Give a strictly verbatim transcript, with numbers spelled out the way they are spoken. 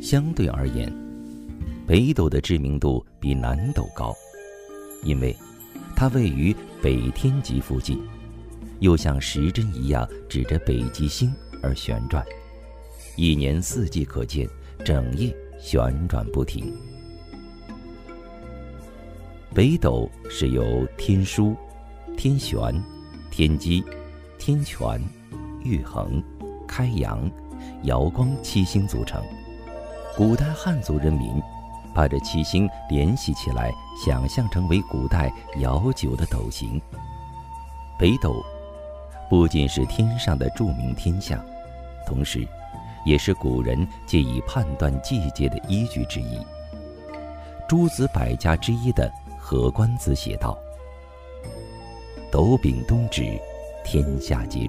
相对而言，北斗的知名度比南斗高，因为它位于北天极附近，又像时针一样指着北极星而旋转，一年四季可见，整夜旋转不停。北斗是由天枢、天璇、天机、天权、玉衡、开阳、瑶光七星组成。古代汉族人民把这七星联系起来，想象成为古代遥久的斗形。北斗不仅是天上的著名天象，同时也是古人借以判断季节的依据之一。诸子百家之一的何官子写道：斗柄东指，天下皆